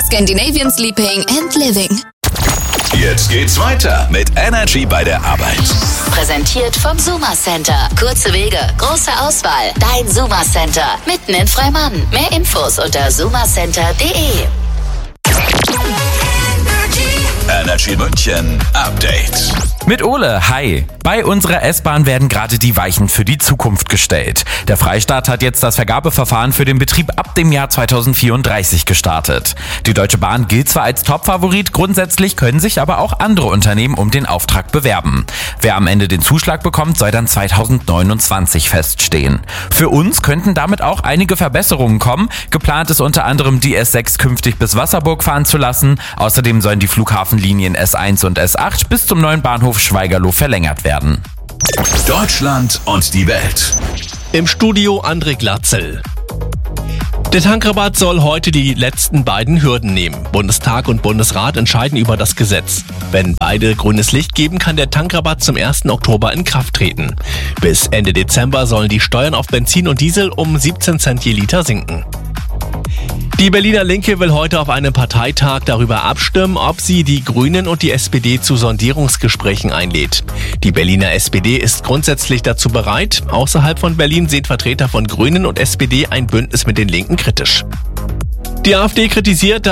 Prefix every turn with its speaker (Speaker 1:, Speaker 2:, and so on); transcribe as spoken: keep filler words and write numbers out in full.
Speaker 1: Scandinavian Sleeping and Living.
Speaker 2: Jetzt geht's weiter mit Energy bei der Arbeit.
Speaker 3: Präsentiert vom Suma Center. Kurze Wege, große Auswahl. Dein Suma Center. Mitten in Freimann. Mehr Infos unter sumacenter punkt de.
Speaker 2: Energy München Update.
Speaker 4: Mit Ole, hi. Bei unserer S-Bahn werden gerade die Weichen für die Zukunft gestellt. Der Freistaat hat jetzt das Vergabeverfahren für den Betrieb ab dem Jahr zweitausendvierunddreißig gestartet. Die Deutsche Bahn gilt zwar als Top-Favorit, grundsätzlich können sich aber auch andere Unternehmen um den Auftrag bewerben. Wer am Ende den Zuschlag bekommt, soll dann zweitausendneunundzwanzig feststehen. Für uns könnten damit auch einige Verbesserungen kommen. Geplant ist unter anderem, die S sechs künftig bis Wasserburg fahren zu lassen. Außerdem sollen die Flughafenlinien S eins und S acht bis zum neuen Bahnhof Schweigerloh verlängert werden.
Speaker 2: Deutschland und die Welt.
Speaker 5: Im Studio André Glatzel. Der Tankrabatt soll heute die letzten beiden Hürden nehmen. Bundestag und Bundesrat entscheiden über das Gesetz. Wenn beide grünes Licht geben, kann der Tankrabatt zum ersten Oktober in Kraft treten. Bis Ende Dezember sollen die Steuern auf Benzin und Diesel um siebzehn Cent je Liter sinken. Die Berliner Linke will heute auf einem Parteitag darüber abstimmen, ob sie die Grünen und die S P D zu Sondierungsgesprächen einlädt. Die Berliner S P D ist grundsätzlich dazu bereit. Außerhalb von Berlin sehen Vertreter von Grünen und S P D ein Bündnis mit den Linken kritisch. Die AfD kritisiert, dass